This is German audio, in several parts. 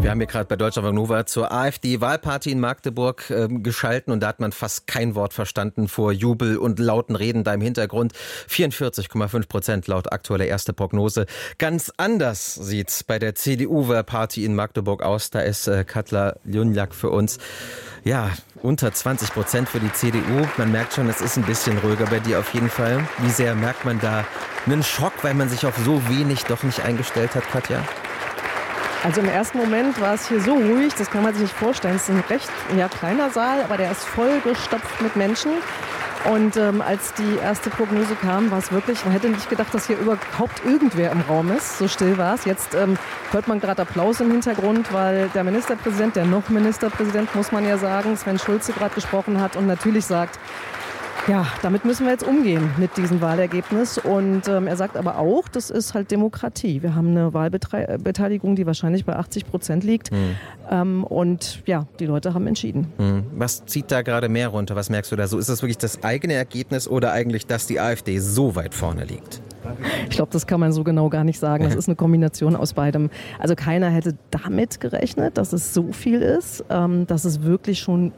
Wir haben hier gerade bei Deutschlandfunk Nova zur AfD-Wahlparty in Magdeburg geschalten und da hat man fast kein Wort verstanden vor Jubel und lauten Reden da im Hintergrund. 44,5% laut aktueller erste Prognose. Ganz anders sieht's bei der CDU-Wahlparty in Magdeburg aus. Da ist Katja Lyonjak für uns. Ja, unter 20% für die CDU. Man merkt schon, es ist ein bisschen ruhiger bei dir auf jeden Fall. Wie sehr merkt man da einen Schock, weil man sich auf so wenig doch nicht eingestellt hat, Katja? Also im ersten Moment war es hier so ruhig, das kann man sich nicht vorstellen. Es ist ein recht kleiner Saal, aber der ist vollgestopft mit Menschen. Und als die erste Prognose kam, war es wirklich, man hätte nicht gedacht, dass hier überhaupt irgendwer im Raum ist. So still war es. Jetzt hört man gerade Applaus im Hintergrund, weil der Ministerpräsident, der noch Ministerpräsident, muss man ja sagen, Sven Schulze gerade gesprochen hat und natürlich sagt, ja, damit müssen wir jetzt umgehen mit diesem Wahlergebnis. Und er sagt aber auch, das ist halt Demokratie. Wir haben eine Wahlbeteiligung, die wahrscheinlich bei 80% liegt. Und ja, die Leute haben entschieden. Was zieht da gerade mehr runter? Was merkst du da so? Ist das wirklich das eigene Ergebnis oder eigentlich, dass die AfD so weit vorne liegt? Ich glaube, das kann man so genau gar nicht sagen. Das ist eine Kombination aus beidem. Also keiner hätte damit gerechnet, dass es so viel ist, dass es wirklich schon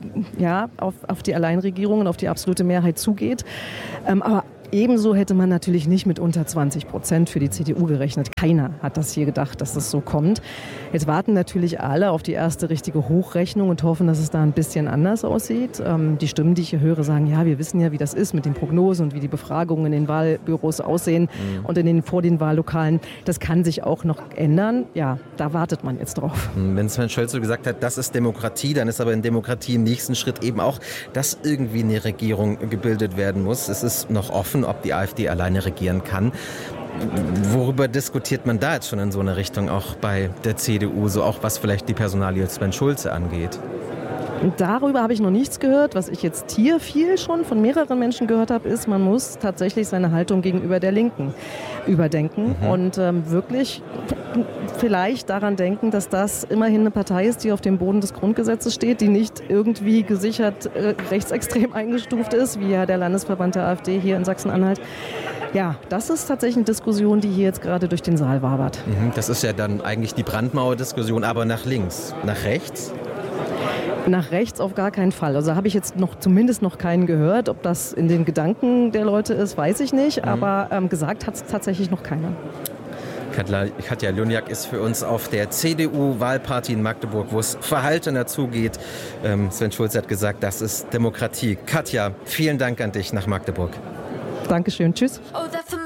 auf die Alleinregierung und auf die absolute Mehrheit zugeht. Aber ebenso hätte man natürlich nicht mit unter 20% für die CDU gerechnet. Keiner hat das hier gedacht, dass das so kommt. Jetzt warten natürlich alle auf die erste richtige Hochrechnung und hoffen, dass es da ein bisschen anders aussieht. Die Stimmen, die ich hier höre, sagen, ja, wir wissen ja, wie das ist mit den Prognosen und wie die Befragungen in den Wahlbüros aussehen und vor den Wahllokalen. Das kann sich auch noch ändern. Ja, da wartet man jetzt drauf. Wenn Sven Schulze gesagt hat, das ist Demokratie, dann ist aber in Demokratie im nächsten Schritt eben auch, dass irgendwie eine Regierung gebildet werden muss. Es ist noch offen, ob die AfD alleine regieren kann. Worüber diskutiert man da jetzt schon in so eine Richtung, auch bei der CDU, so auch was vielleicht die Personalie Sven Schulze angeht? Und darüber habe ich noch nichts gehört. Was ich jetzt hier viel schon von mehreren Menschen gehört habe, ist, man muss tatsächlich seine Haltung gegenüber der Linken überdenken und wirklich vielleicht daran denken, dass das immerhin eine Partei ist, die auf dem Boden des Grundgesetzes steht, die nicht irgendwie gesichert rechtsextrem eingestuft ist, wie ja der Landesverband der AfD hier in Sachsen-Anhalt. Ja, das ist tatsächlich eine Diskussion, die hier jetzt gerade durch den Saal wabert. Das ist ja dann eigentlich die Brandmauer-Diskussion, aber nach links, nach rechts? Nach rechts auf gar keinen Fall. Also habe ich jetzt zumindest noch keinen gehört. Ob das in den Gedanken der Leute ist, weiß ich nicht. Aber gesagt hat es tatsächlich noch keiner. Katja Lyonjak ist für uns auf der CDU-Wahlparty in Magdeburg, wo es verhaltener zugeht. Sven Schulze hat gesagt, das ist Demokratie. Katja, vielen Dank an dich nach Magdeburg. Dankeschön. Tschüss.